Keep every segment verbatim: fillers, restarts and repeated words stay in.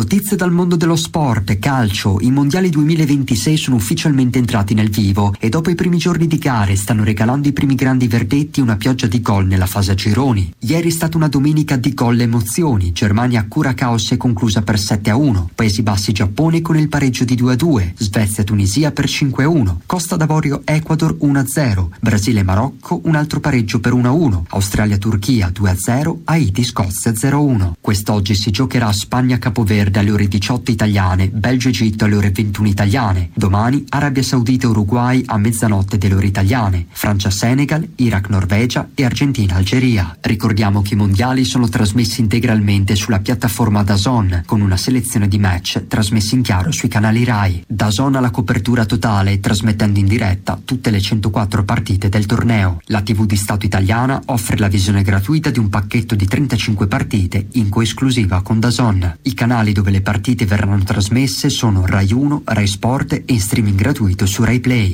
Notizie dal mondo dello sport, calcio. I mondiali duemilaventisei sono ufficialmente entrati nel vivo e dopo i primi giorni di gare stanno regalando i primi grandi verdetti e una pioggia di gol nella fase a gironi. Ieri è stata una domenica di gol e emozioni. Germania-Curacao si è conclusa per sette a uno. Paesi Bassi-Giappone con il pareggio di due a due. Svezia-Tunisia per cinque a uno. Costa d'Avorio-Ecuador uno a zero. Brasile-Marocco un altro pareggio per uno a uno. Australia-Turchia due a zero. Haiti-Scozia zero a uno. Quest'oggi si giocherà Spagna-Capoverde alle ore diciotto italiane, Belgio-Egitto alle ore ventuno italiane. Domani Arabia Saudita-Uruguay a mezzanotte delle ore italiane. Francia-Senegal, Iraq-Norvegia e Argentina-Algeria. Ricordiamo che i mondiali sono trasmessi integralmente sulla piattaforma DAZN con una selezione di match trasmessi in chiaro sui canali Rai. DAZN ha la copertura totale trasmettendo in diretta tutte le centoquattro partite del torneo. La tivù di Stato italiana offre la visione gratuita di un pacchetto di trentacinque partite in coesclusiva con DAZN. I canali dove le partite verranno trasmesse sono Rai uno, Rai Sport e in streaming gratuito su Rai Play.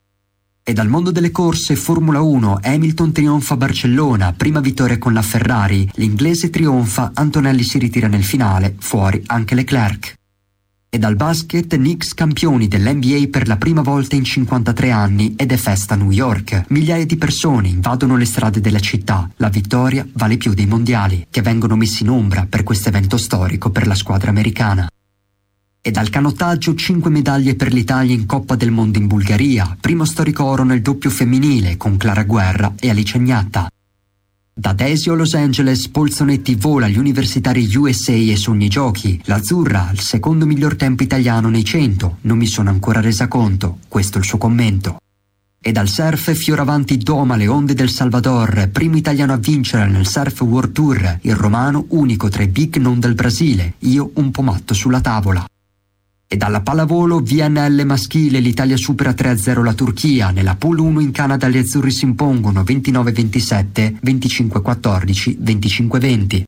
E dal mondo delle corse, Formula uno, Hamilton trionfa a Barcellona, prima vittoria con la Ferrari, l'inglese trionfa, Antonelli si ritira nel finale, fuori anche Leclerc. E dal basket, Knicks campioni dell'N B A per la prima volta in cinquantatré anni ed è festa a New York. Migliaia di persone invadono le strade della città. La vittoria vale più dei mondiali, che vengono messi in ombra per questo evento storico per la squadra americana. E dal canottaggio cinque medaglie per l'Italia in Coppa del Mondo in Bulgaria, primo storico oro nel doppio femminile con Clara Guerra e Alice Agnatta. Da Desio a Los Angeles, Polzonetti vola agli universitari U S A e sogna i giochi. L'Azzurra, il secondo miglior tempo italiano nei cento. Non mi sono ancora resa conto. Questo è il suo commento. E dal surf, Fioravanti doma le onde del Salvador, primo italiano a vincere nel Surf World Tour. Il romano, unico tra i big non del Brasile. Io un po' matto sulla tavola. E dalla pallavolo V N L maschile l'Italia supera tre a zero la Turchia. Nella pool uno in Canada gli azzurri si impongono ventinove a ventisette, venticinque a quattordici, venticinque a venti.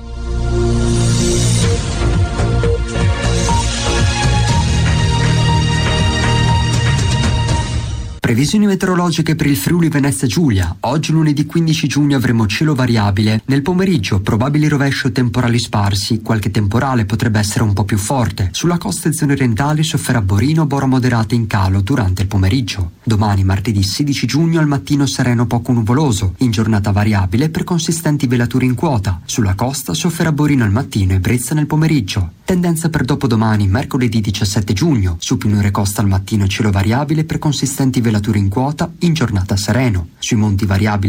Previsioni meteorologiche per il Friuli Venezia Giulia. Oggi lunedì quindici giugno avremo cielo variabile. Nel pomeriggio probabili rovesci o temporali sparsi. Qualche temporale potrebbe essere un po' più forte. Sulla costa e zone orientali sofferà Borino, Bora moderate in calo durante il pomeriggio. Domani martedì sedici giugno al mattino sereno poco nuvoloso. In giornata variabile per consistenti velature in quota. Sulla costa sofferà Borino al mattino e Brezza nel pomeriggio. Tendenza per dopodomani mercoledì diciassette giugno. Su pianure costa al mattino cielo variabile per consistenti velature in quota, in giornata sereno. Sui monti variabili